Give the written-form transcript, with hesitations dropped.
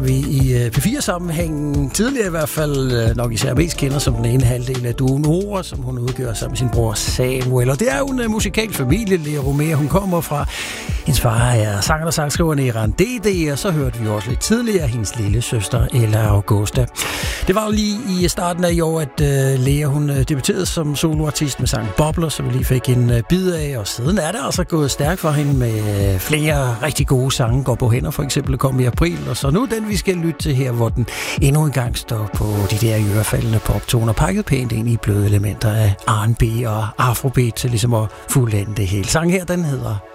Vi i P4-sammenhængen tidligere i hvert fald nok især mest kender som den ene halvdel af duoen Ora, som hun udgør sammen med sin bror Samuel. Og det er jo en musikalsk familie, Lea Romea. Hun kommer fra, hendes far er sangeren og sangskriveren Eran D.D., og så hørte vi også lidt tidligere hendes lille søster Ella Augusta. Det var jo lige i starten af i år, at Lea hun debuterede som soloartist med sangen Bobler, som vi lige fik en bid af, og siden er det altså gået stærkt for hende med flere rigtig gode sange. Går på hænder for eksempel kom i april, og så nu den vi skal lytte til her, hvor den endnu en gang står på de der ørefaldende poptoner, pakket pænt ind i bløde elementer af R&B og afrobeat til ligesom at fuldende det hele. Sangen her, den hedder